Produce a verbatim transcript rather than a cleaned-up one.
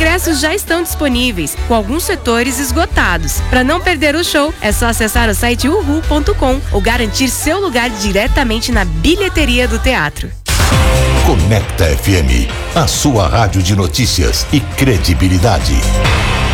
ingressos já estão disponíveis, com alguns setores esgotados. Para não perder o show, é só acessar o site uhu ponto com ou garantir seu lugar diretamente na bilheteria do teatro. Conecta F M, a sua rádio de notícias e credibilidade.